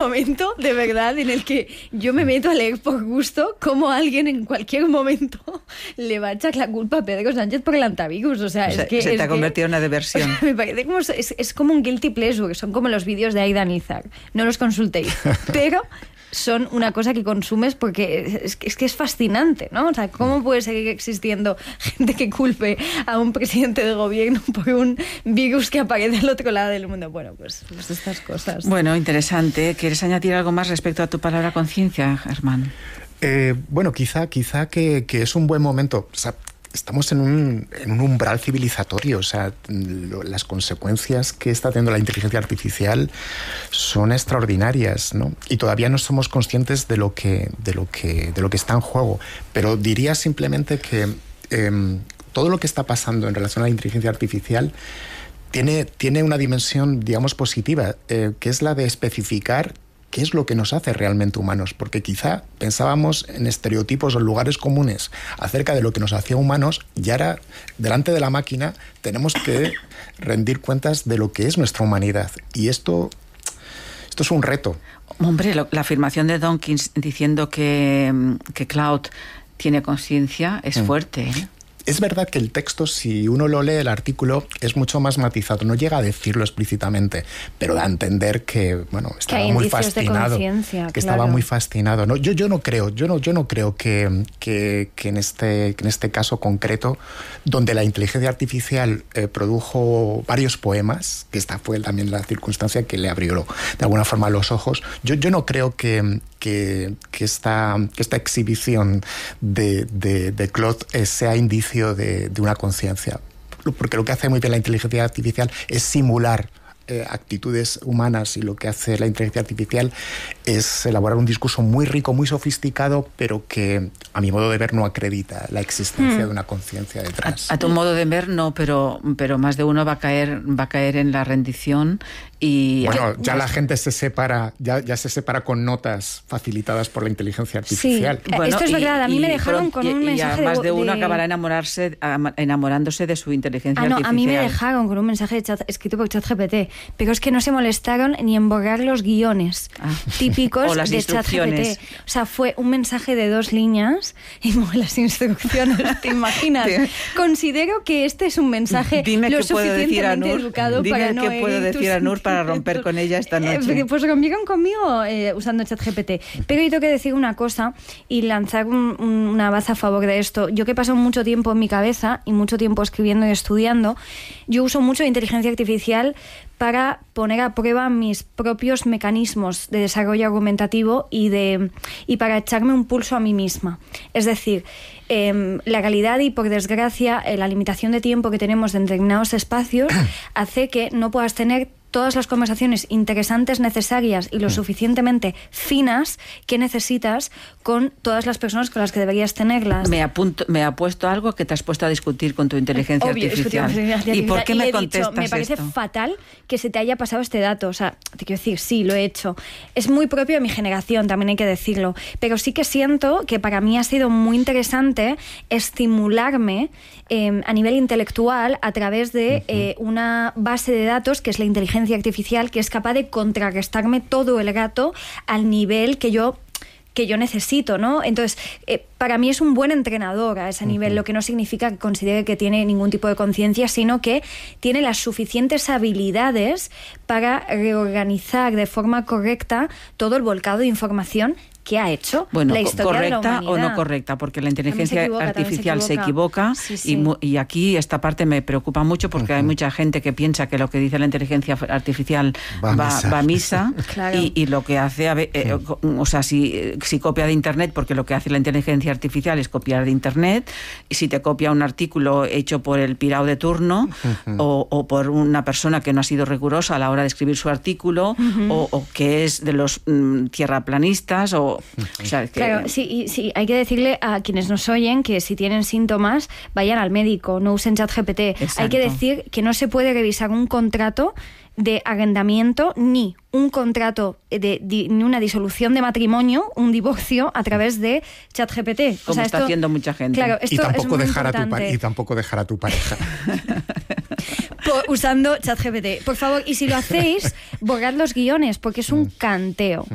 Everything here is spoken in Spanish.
momento, de verdad, en el que yo me meto a leer por gusto cómo alguien en cualquier momento le va a echar la culpa a Pedro Sánchez por el antivirus. O sea, es que... Se te ha convertido en una diversión. Me parece como... Es como un guilty pleasure, son como los vídeos de Aida Nizar. No los consultéis. Pero... son una cosa que consumes porque es que es fascinante, ¿no? O sea, ¿cómo puede seguir existiendo gente que culpe a un presidente de gobierno por un virus que aparece al otro lado del mundo? Bueno, pues estas cosas. Bueno, interesante. ¿Quieres añadir algo más respecto a tu palabra conciencia, Germán? Bueno, quizá que es un buen momento. O sea, estamos en un umbral civilizatorio. O sea, las consecuencias que está teniendo la inteligencia artificial son extraordinarias, ¿no? Y todavía no somos conscientes de lo que está en juego. Pero diría simplemente que todo lo que está pasando en relación a la inteligencia artificial tiene una dimensión, digamos, positiva, que es la de especificar qué es lo que nos hace realmente humanos, porque quizá pensábamos en estereotipos o en lugares comunes acerca de lo que nos hacía humanos, y ahora, delante de la máquina, tenemos que rendir cuentas de lo que es nuestra humanidad. Y esto es un reto. Hombre, la afirmación de Dawkins diciendo que Claude tiene conciencia es fuerte, ¿eh? Es verdad que el texto, si uno lo lee, el artículo, es mucho más matizado. No llega a decirlo explícitamente, pero da a entender que, bueno, estaba muy fascinado. Que estaba muy fascinado. No, yo no creo que en este caso concreto, donde la inteligencia artificial produjo varios poemas, que esta fue también la circunstancia que le abrió de alguna forma los ojos, yo no creo que esta exhibición de Claude sea indicio de una conciencia, porque lo que hace muy bien la inteligencia artificial es simular actitudes humanas, y lo que hace la inteligencia artificial es elaborar un discurso muy rico, muy sofisticado, pero que a mi modo de ver no acredita la existencia de una conciencia detrás. A tu modo de ver no, pero más de uno va a caer en la rendición. Y bueno, ya la gente se separa, ya se separa con notas facilitadas por la inteligencia artificial. Sí, bueno, esto es verdad, a mí me dejaron con un mensaje y más de uno acabará enamorándose de su inteligencia artificial. A mí me dejaron con un mensaje escrito por ChatGPT, pero es que no se molestaron ni en borrar los guiones típicos de ChatGPT. O sea, fue un mensaje de 2 líneas y las instrucciones, ¿te imaginas? Considero que este es un mensaje lo suficientemente educado para no qué puedo decir a Nur para romper con ella esta noche. Pues rompieron conmigo usando ChatGPT. Pero yo tengo que decir una cosa y lanzar una baza a favor de esto. Yo que he pasado mucho tiempo en mi cabeza y mucho tiempo escribiendo y estudiando, yo uso mucho inteligencia artificial para poner a prueba mis propios mecanismos de desarrollo argumentativo y para echarme un pulso a mí misma. Es decir, la realidad y, por desgracia, la limitación de tiempo que tenemos en determinados espacios hace que no puedas tener todas las conversaciones interesantes, necesarias y lo suficientemente finas que necesitas con todas las personas con las que deberías tenerlas. Me apuesto a algo que te has puesto a discutir con tu inteligencia artificial. ¿Y por qué me contestas esto? Me parece fatal que se te haya pasado este dato. O sea, te quiero decir, sí, lo he hecho. Es muy propio de mi generación, también hay que decirlo. Pero sí que siento que para mí ha sido muy interesante estimularme a nivel intelectual a través de una base de datos que es la inteligencia artificial, que es capaz de contrarrestarme todo el rato al nivel que yo necesito, ¿no? Entonces, para mí es un buen entrenador a ese nivel, lo que no significa que considere que tiene ningún tipo de conciencia, sino que tiene las suficientes habilidades para reorganizar de forma correcta todo el volcado de información que ha hecho la historia de la humanidad. ¿Correcta o no correcta? Porque la inteligencia artificial se equivoca. Sí. Y aquí esta parte me preocupa mucho porque hay mucha gente que piensa que lo que dice la inteligencia artificial va a misa. Claro. y lo que hace, o sea, si copia de Internet, porque lo que hace la inteligencia artificial es copiar de Internet, y si te copia un artículo hecho por el pirao de turno o por una persona que no ha sido rigurosa a la hora de escribir su artículo o que es de los tierraplanistas o sea, Claro, sí, hay que decirle a quienes nos oyen que si tienen síntomas vayan al médico, no usen ChatGPT. Exacto. Hay que decir que no se puede revisar un contrato de arrendamiento ni un contrato ni una disolución de matrimonio, un divorcio a través de ChatGPT. Como está haciendo mucha gente. Claro, esto y tampoco es dejar a tu pareja. Usando ChatGPT. Por favor, y si lo hacéis, borrad los guiones, porque es un canteo.